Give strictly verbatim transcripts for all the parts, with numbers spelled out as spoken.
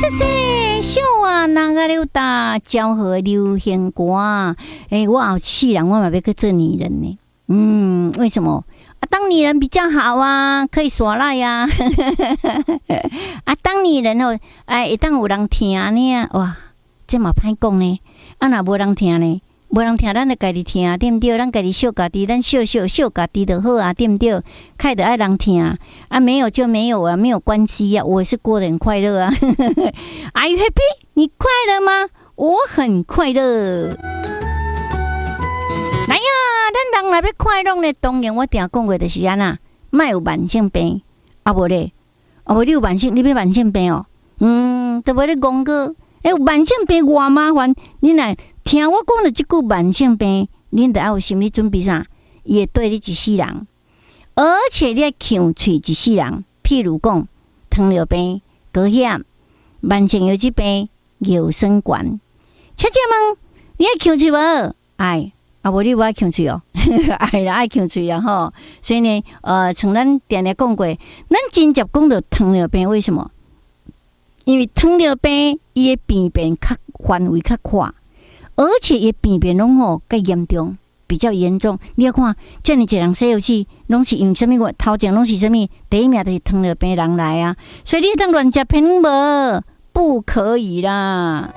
谢谢小啊，那个刘大昭和流行歌啊，哎，我好气人，我嘛要去做女人呢。嗯，为什么？啊，当女人比较好啊，可以耍赖呀、啊。啊，当女人哦，哎，一旦有人听呢，哇，这嘛歹讲呢。啊，若无人听呢？无人听，咱就家己听，对毋对？咱家己笑家己，咱笑笑笑家己就好啊，对毋对？开得爱人听啊，没有就没有啊，没有关系啊，我也是过得很快乐啊。Are you happy？ 你快乐吗？我很快乐。来呀，咱人若要快乐呢，当然我定讲过就是安那，莫有慢性病，啊无咧，啊无你有慢性，你要慢性病哦，嗯，都无咧讲过。诶，慢性病偌麻烦，你若听我讲的这句慢性病，你得要有心理准备啥？伊会对你一世人，而且你要呛喙一世人。譬如讲，糖尿病、高血、慢性腰子病、尿酸管。姐姐们，你爱呛喙无？爱，啊无你无爱呛喙哦，爱啦爱呛喙啊吼。所以呢，呃，像咱定定讲过，咱真正讲到糖尿病，为什么？因为糖尿病伊的病变较范围较宽，而且伊病变拢吼较严重，比较严重。你要看，遮尔一人西药剂，拢是用什么？头前拢是什么？第一名就是糖尿病人来啊！所以你当乱食偏无，不可以啦。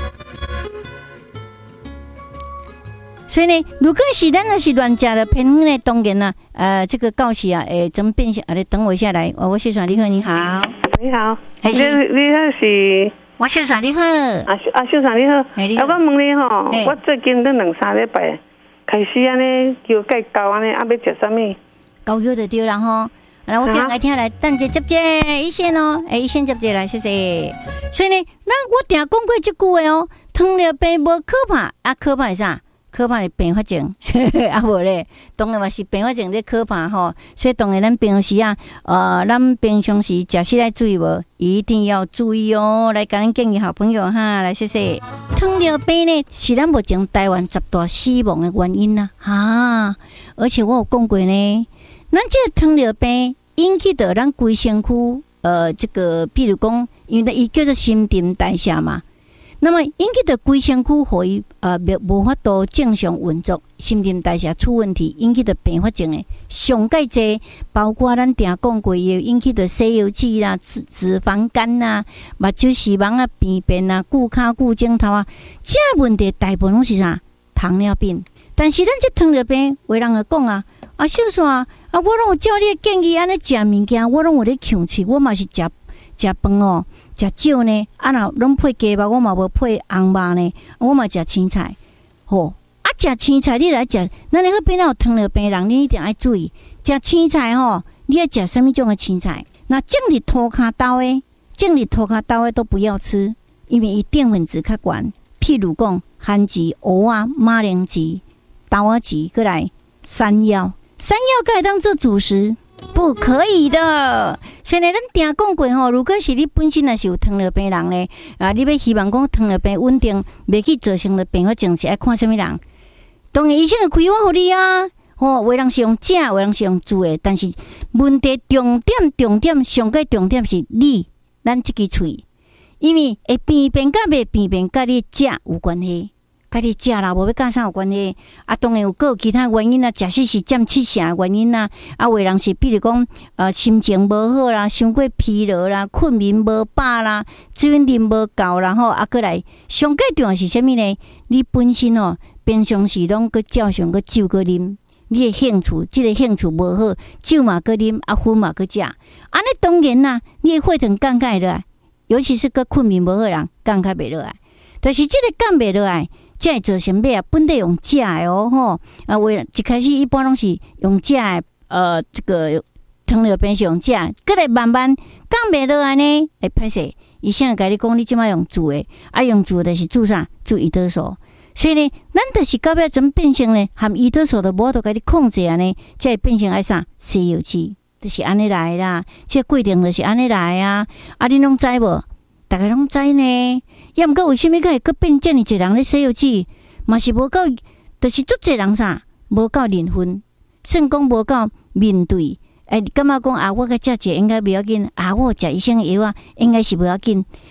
所以呢，如果是咱若是乱食的偏呢，当然啦，呃，这个告示啊，诶，怎么变成？啊，你等我一下来，我谢爽，你好，你好。 你好，你你好是？ 我秀爽你好，啊啊秀爽你好，啊我问你吼，我最近都两三礼拜开始安尼叫介高安尼，啊要食啥物？ 高药就对啦吼。来，我听来听来，等者接接一线哦，哎一线接接来，谢谢。所以呢，那我定讲过这句话哦，糖尿病无可怕，啊可怕是啥？可怕是并发症，啊无咧，当然嘛是并发症咧可怕吼。所以当然咱平时啊，呃，咱平常时食食来注意无，一定要注意哦。来，甲咱建议好朋友哈，来谢谢。糖尿病呢是咱目前台湾十大死亡的原因呐、啊，啊，而且我有讲过呢，咱这个糖尿病引起的咱规身躯，呃，这个比如讲，因为伊叫做新陈代谢嘛。那么引起的规身躯互伊呃无法度正常运作，新陈代谢出问题，引起的并发症诶，上介济包括咱定讲过也引起的西药剂啦、脂脂肪肝啦、目睭视网啊、病变啊、骨骹骨镜头啊，这问题大部分拢是啥？糖尿病。但是咱这糖尿病，为人来讲啊，啊小煞啊，我拢有照你建议安尼食物件，我拢有咧控制，我嘛是食食饭哦。食少呢，啊若拢配鸡肉，我嘛无配红肉呢，我嘛食青菜。吼，啊食青菜你来食，咱那个变到糖尿病人，你一定要注意食青菜吼。你要食什么种的青菜？那种日涂骹豆的，种日涂骹豆的都不要吃，因为伊淀粉质较悬。譬如讲番薯、蚵仔、马铃薯、豆仔薯，过来山药，山药可以当做主食。不可以的。现在咱定讲过吼，如果是你本身也是有糖尿病人咧，啊，你要希望讲糖尿病稳定，袂去造成的并发症，是爱看什么人？当然医生会开药互你啊。吼、哦，有人是用食，有人是用煮的，但是问题重点重点上个重点是你，咱这支喙，因为会病变甲袂病变，甲你食有关系。甲你食啦，无要甲啥有关系？啊，当然有个有其他原因啊，食死是占七成的原因啊。啊，有的人是比如讲，呃，心情无好啦，伤过疲劳啦，困眠无饱啦，水分啉无够啦，吼，啊，过来上个重要是啥物呢？你本身哦，平常时拢个照常个酒个啉，你的兴趣，即、这个兴趣无好，酒嘛个啉，啊，薰嘛个食，安尼当然啦，你的血糖降下来，尤其是个困眠无好人，降下袂落来，但是即个降袂落来。这会造成咩啊？本地用食的哦，吼啊！为一开始一般拢是用食的，呃，这个糖尿病是用食，过来慢慢降袂落来呢，会歹势。医生会甲你讲，你即摆用煮的，啊，用煮的是煮啥？煮胰岛素。所以呢，咱就是到尾怎变成呢？含胰岛素都无法度甲你控制安尼，才会变成爱啥？西药剂，就是安尼来啦。这规定就是安尼来啊！啊，你拢知无？大家拢知呢，也毋过为虾米会阁变遮尔侪人咧西药剂，嘛是无够，就是足侪人啥，无够认分，算讲无够面对。哎，感觉讲啊，我甲食者应该袂要紧，啊，我食医生的药啊，应该是袂要紧。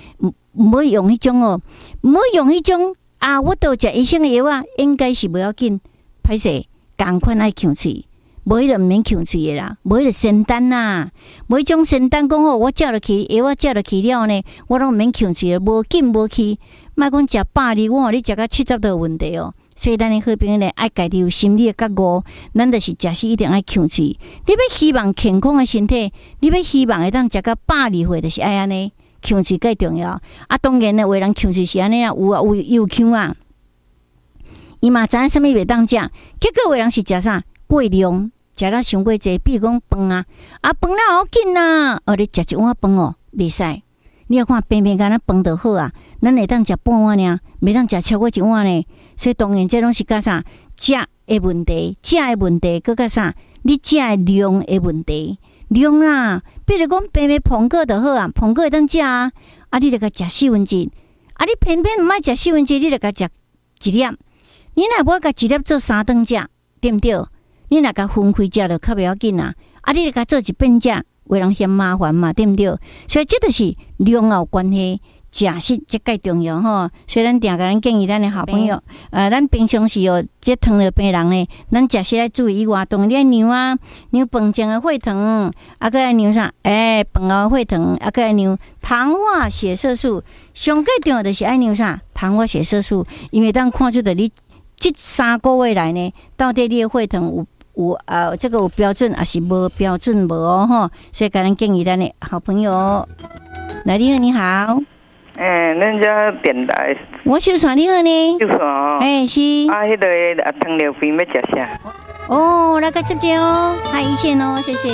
唔好用迄种哦，唔好用迄种啊！我都食医生的药啊，应该是不要紧，歹势，赶快爱呛喙，无迄个唔免呛喙的啦，无迄个仙丹呐，无迄种仙丹讲好，我食落去，药我食落去了呢，我拢唔免呛喙的，无紧无去，莫讲食百二，我互你食到七十都有问题哦。所以咱的好朋友呢，爱家己有心理的觉悟，咱就是食时一定爱呛喙。你要希望健康的身体，你要希望会当食到百二岁，就是爱安尼。呛喙最重要啊！当然呢，有人呛喙是安尼啊，有啊有有呛啊，伊嘛知影啥物袂当食，结果有人是食啥过量，食了伤过济，比如讲饭啊，啊饭啦好紧啊，哦你食一碗饭哦，袂使。你要看平平干那饭就好啊，咱会当食半碗尔，袂当食超过一碗呢。所以当然这拢是甲啥食的问题，食的问题，佮甲啥你食的量的问题。量啦，比如讲平平苹果就好啊，苹果会当食啊，啊你著甲食四分之一，啊你偏偏毋爱食四分之一，你著甲食一粒，你若无甲一粒做三顿食，对毋对？你若甲分开食就较袂要紧啊，啊你著甲做一遍食，为人嫌麻烦嘛，对毋对？所以这就是量有关系。食食这介重要吼，所以咱定甲咱建议咱的好朋友，呃，咱平常时哦，这糖尿病人呢，咱食食爱注意以外，当然你牛啊，牛饭前的血糖，啊个爱牛啥？诶，饭后血糖，啊个爱牛糖化血色素，上最重要就是爱牛啥？糖化血色素，因为咱看出的你这三个月来呢，到底你的血糖有有啊，这个有标准还是无标准无哦吼？所以甲咱建议咱的好朋友，来，你好，你好。 诶，恁遮电台， 我小传你好呢， 小传， 诶是， 啊，迄个啊糖尿病要食啥？ 哦，那个接接哦，还一线哦，谢谢。